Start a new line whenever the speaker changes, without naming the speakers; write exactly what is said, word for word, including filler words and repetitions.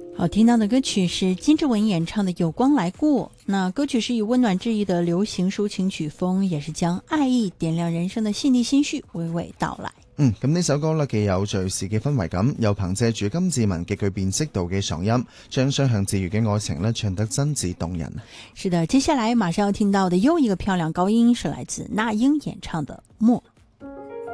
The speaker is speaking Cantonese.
好，听到的歌曲是金志文演唱的《有光来过》。那歌曲是以温暖治愈的流行抒情曲風，也是將愛意點亮人生的細膩心緒娓娓道來。
嗯，咁呢首歌呢，既有敘事嘅氛圍感，又憑借住金志文極具辨識度嘅嗓音，將雙向自如嘅愛情呢唱得真摯動人。
是的，接下來馬上要聽到的又一個漂亮高音是來自那英演唱的《默》。